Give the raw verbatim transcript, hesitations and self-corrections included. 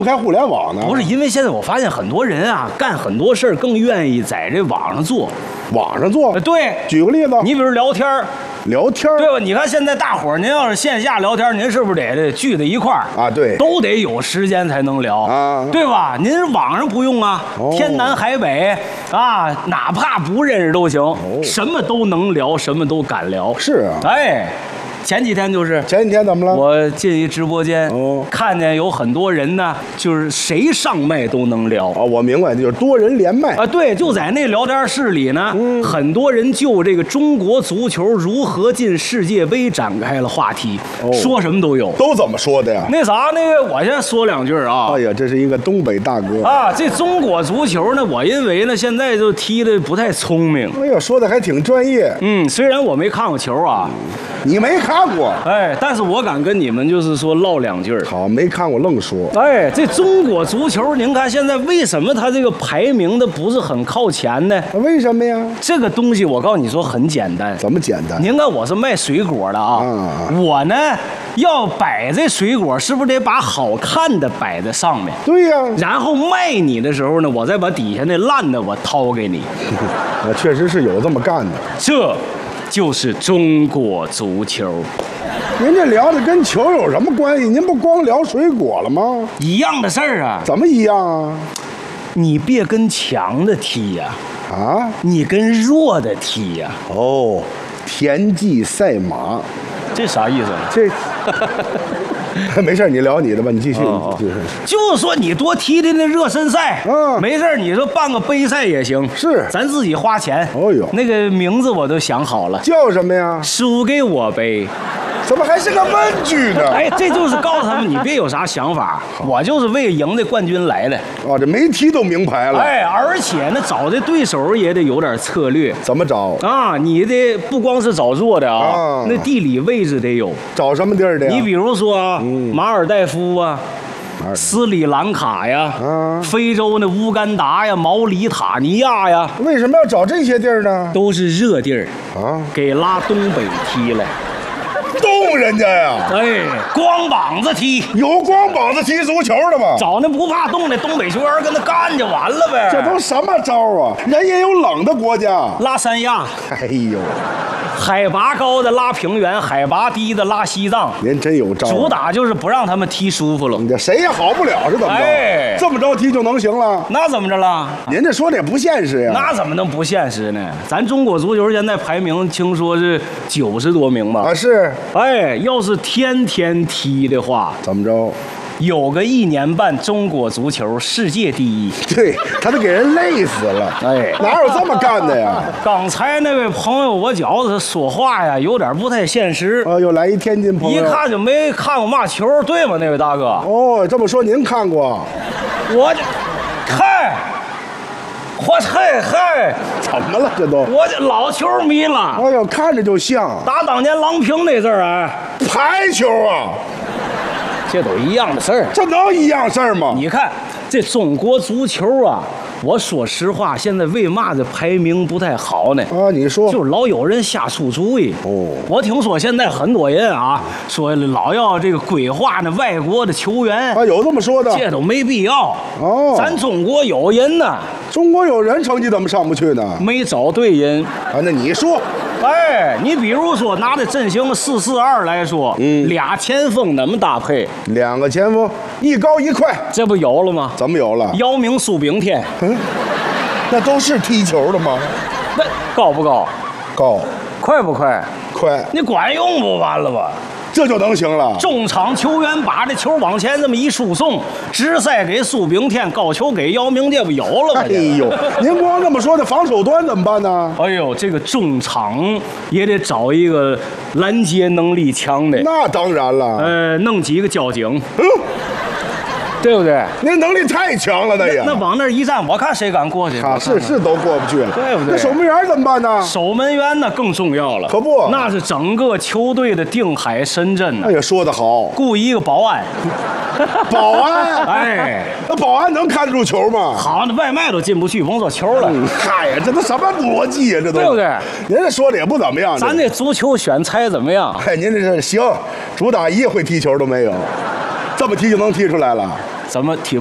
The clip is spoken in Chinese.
开互联网呢？ 不是，因为现在我发现很多人啊，干很多事儿更愿意在这网上做。 网上做？ 对， 举个例子， 你比如聊天儿。 聊天对吧？你看现在大伙儿，您要是线下聊天，您是不是得得聚在一块儿啊？对， 都得有时间才能聊啊， 对吧？您网上不用啊，哦、天南海北啊，哪怕不认识都行，哦、什么都能聊，什么都敢聊。 是啊， 哎。前几天就是前几天怎么了？ 我进一直播间， 哦， 看见有很多人呢，就是谁上麦都能聊啊、哦。我明白，就是多人连麦啊。对，就在那聊天室里呢， 嗯、 很多人就这个中国足球如何进世界杯展开了话题，哦、说什么都有。 都怎么说的呀？ 那啥，那个我先说两句啊。 哎呀，这是一个东北大哥啊。这中国足球呢，我认为呢，现在就踢得不太聪明。 哎呀，说的还挺专业。 嗯，虽然我没看过球啊， 嗯、你没看过， 哎。但是我敢跟你们就是说唠两句儿。 好，没看过愣说。 哎，这中国足球，您看现在为什么它这个排名的不是很靠前呢？ 为什么呀？ 这个东西我告诉你说很简单。 怎么简单？ 您看我是卖水果的啊， 嗯、 我呢要摆这水果，是不是得把好看的摆在上面？ 对呀、啊。 然后卖你的时候呢，我再把底下那烂的我掏给你。 我确实是有这么干的。 这就是中国足球。 您这聊的跟球有什么关系？您不光聊水果了吗？ 一样的事儿啊。 怎么一样啊？ 你别跟强的踢呀、 啊，啊， 你跟弱的踢呀、 啊。哦，田忌赛马， 这啥意思？ 这。没事，你聊你的吧，你继续。 哦、就是说你多踢踢那热身赛， 嗯， 没事，你说办个杯赛也行， 是， 咱自己花钱。 哦呦， 那个名字我都想好了， 叫什么呀？ 输给我呗。 怎么还是个问句呢？ 哎，这就是告诉他们，你别有啥想法，我就是为赢的冠军来的。 哦，这没踢都明牌了。 哎，而且呢，找的对手也得有点策略。 怎么找啊？你的不光是找弱的啊， 啊那地理位置得有。 找什么地儿的呀？ 你比如说啊， 嗯、 马尔代夫啊。斯里兰卡呀， 啊， 非洲的乌干达呀，毛里塔尼亚呀， 为什么要找这些地儿呢？ 都是热地儿啊， 给拉东北踢来， 动人家呀！ 哎，光膀子踢， 有光膀子踢足球的吗？ 找那不怕冻的东北球员跟他干就完了呗。 这都什么招啊？人也有冷的国家， 拉三亚。 哎呦。 海拔高的拉平原，海拔低的拉西藏。 您真有招， 主打就是不让他们踢舒服了。 你这谁也好不了是怎么着？ 哎， 这么着踢就能行了？ 那怎么着了？ 您这说的也不现实呀。 那怎么能不现实呢？咱中国足球现在排名听说是九十多名吧？ 啊是。 哎，要是天天踢的话， 怎么着？ 有个一年半，中国足球世界第一。 对，他都给人累死了。 哎， 哪有这么干的呀？ 刚才那位朋友，我觉得他说话呀有点不太现实。 哦，又来一天津朋友， 一看就没看过嘛球，对吗？那位大哥。 哦，这么说您看过？ 我，嗨，我嗨嗨， 怎么了？这都我这老球迷了。 哎呦，看着就像。 打当年郎平那阵儿啊， 排球啊。 这都一样的事儿， 这能一样事儿吗？ 你看这中国足球啊，我说实话，现在为嘛这排名不太好呢？ 啊，你说， 就是老有人瞎出主意。 哦， 我听说现在很多人啊，说老要这个规划那外国的球员啊，有这么说的， 这都没必要。 哦， 咱中国有人呢， 中国有人，成绩怎么上不去呢？ 没找对人啊，那你说。 哎，你比如说拿这阵型四四二来说， 嗯， 俩前锋怎么搭配？ 两个前锋，一高一快， 这不有了吗？ 怎么有了？ 姚明、苏炳添， 嗯，那都是踢球的吗？ 那高不高？ 高。 快不快？ 快。 你管用不完了吧？ 这就能行了。 中场球员把这球往前这么一输送，直塞给苏炳添，高球给姚明，这不有了吗？ 哎呦，您光这么说，这防守端怎么办呢？ 哎呦，这个中场也得找一个拦截能力强的。 那当然了。 呃，弄几个交警。 嗯。 对不对？ 您能力太强了，那也。 那往那儿一站，我看谁敢过去？ 啊，是是都过不去， 对不对？ 那守门员怎么办呢？ 守门员那更重要了， 可不， 那是整个球队的定海神针呢。 哎呀，说得好， 雇一个保安。 保安， 哎， 那保安能看得住球吗？ 好，那外卖都进不去，甭说球了。 嗨呀，这都什么逻辑呀？这都对不对？ 您这说的也不怎么样。 咱这足球选材怎么样？ 哎，您这是行，主打一个会踢球都没有，这么踢就能踢出来了。 咱们体